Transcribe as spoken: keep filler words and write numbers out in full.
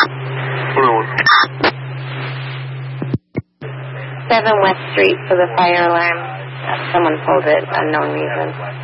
Hold on. seven West Street for the fire alarm. Uh, someone pulled it, unknown reason.